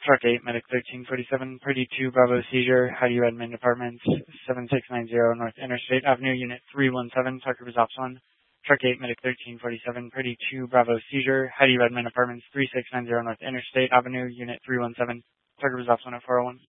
Truck 8, Medic 1347, Purdy 2, Bravo Seizure, Heidi Redmond Apartments, 7690 North Interstate Avenue, Unit 317, Tucker Resolves 1. Truck 8, Medic 1347, Purdy 2, Bravo Seizure, Heidi Redmond Apartments, 3690 North Interstate Avenue, Unit 317, Tucker Resolves 1 at 401.